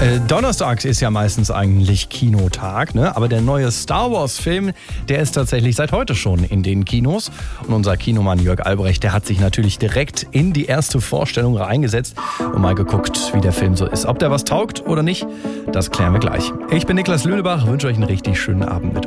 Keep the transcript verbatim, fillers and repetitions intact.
Äh, Donnerstags ist ja meistens eigentlich Kinotag, ne? Aber der neue Star Wars-Film, der ist tatsächlich seit heute schon in den Kinos. Und unser Kinomann Jörg Albrecht, der hat sich natürlich direkt in die erste Vorstellung reingesetzt und mal geguckt, wie der Film so ist. Ob der was taugt oder nicht, das klären wir gleich. Ich bin Niklas Lüdebach, wünsche euch einen richtig schönen Abend mit